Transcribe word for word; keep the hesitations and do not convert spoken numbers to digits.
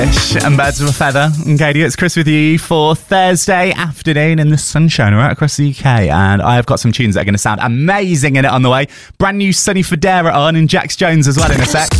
And Birds of a Feather. And Katie, it's Chris with you for Thursday afternoon in the sunshine right across the U K. And I've got some tunes that are going to sound amazing in it on the way. Brand new Sonny Fodera on and Jax Jones as well in a sec.